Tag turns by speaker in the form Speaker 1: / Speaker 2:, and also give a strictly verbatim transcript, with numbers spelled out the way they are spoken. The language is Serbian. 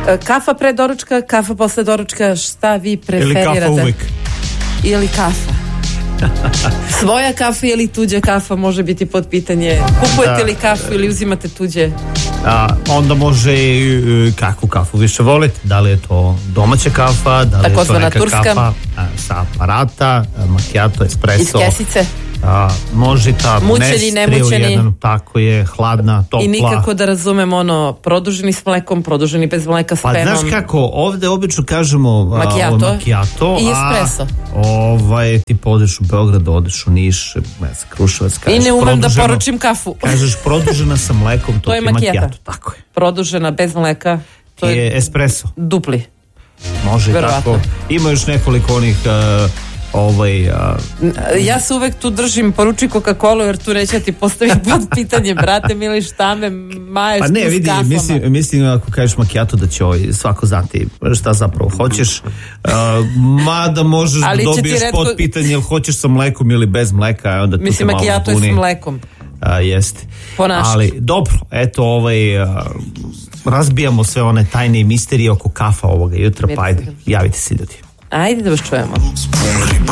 Speaker 1: Kafa pre doručka, kafa posle doručka, šta vi preferirate?
Speaker 2: Ili kafa uvek.
Speaker 1: Ili kafa. Svoja kafa ili tuđa kafa može biti pod pitanje. Kupujete da. li kafu ili uzimate tuđe?
Speaker 2: A, onda može i kakvu kafu više volite. Da li je to domaća kafa, da li
Speaker 1: tako
Speaker 2: je to neka
Speaker 1: turska
Speaker 2: kafa a, sa aparata, macchiato, espresso.
Speaker 1: Iz kesice.
Speaker 2: A, može ta
Speaker 1: mućeni, nemućeni.
Speaker 2: Jedan, tako je, hladna, topla.
Speaker 1: I nikako da razumem ono, produženi s mlekom, produženi bez mleka s
Speaker 2: pa,
Speaker 1: penom.
Speaker 2: Pa znaš kako, ovde obično kažemo
Speaker 1: macchiato,
Speaker 2: macchiato
Speaker 1: i espresso.
Speaker 2: A ovaj, ti odeš u Beograd, odeš u Niš, Kruševac, kažeš,
Speaker 1: i ne umem da poručim kafu.
Speaker 2: Kažeš produžena sa mlekom, to, to je macchiato. Tako je.
Speaker 1: Produžena bez mleka, to je,
Speaker 2: je espresso.
Speaker 1: Dupli.
Speaker 2: Može tako. Ima još nekoliko onih... Uh, Ovaj, a...
Speaker 1: ja se uvek tu držim, poruči Coca-Cola, jer tu neće ti postaviti pod pitanje, brate mili, šta me maješ
Speaker 2: pa ne, vidi, mislim, mislim ako kažeš macchiato da će ovaj svako znati šta zapravo hoćeš, uh, mada možeš da dobiješ redko... pod pitanje jel hoćeš sa mlekom ili bez mleka, onda tu
Speaker 1: mislim macchiato je s mlekom.
Speaker 2: A, jeste. Ali dobro, eto ovaj uh, razbijamo sve one tajne i misterije oko kafa ovoga jutra, pa ajde, javite se ljudi.
Speaker 1: Ajde da vas čujemo.